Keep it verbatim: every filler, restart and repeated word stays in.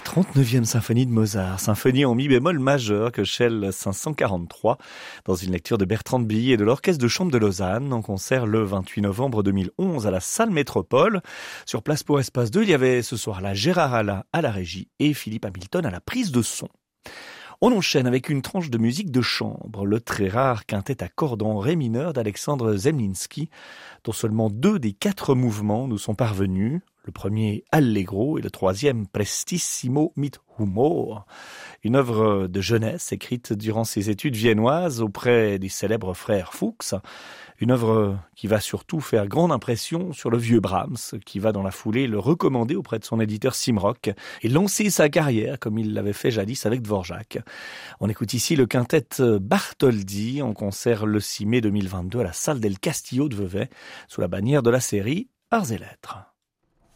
trente-neuvième symphonie de Mozart, symphonie en mi bémol majeur que Shell cinq cent quarante-trois, dans une lecture de Bertrand de Billy et de l'Orchestre de Chambre de Lausanne, en concert le vingt-huit novembre deux mille onze à la Salle Métropole. Sur place pour Espace deux, il y avait ce soir-là Gérard Alla à la régie et Philippe Hamilton à la prise de son. On enchaîne avec une tranche de musique de chambre, le très rare quintet à cordes en ré mineur d'Alexandre Zemlinsky, dont seulement deux des quatre mouvements nous sont parvenus. Le premier Allegro et le troisième Prestissimo mit Humor, une œuvre de jeunesse écrite durant ses études viennoises auprès des célèbres frères Fuchs, une œuvre qui va surtout faire grande impression sur le vieux Brahms, qui va dans la foulée le recommander auprès de son éditeur Simrock et lancer sa carrière comme il l'avait fait jadis avec Dvorak. On écoute ici le quintet Bartholdi en concert le six mai deux mille vingt-deux à la Salle del Castillo de Vevey, sous la bannière de la série Arts et Lettres.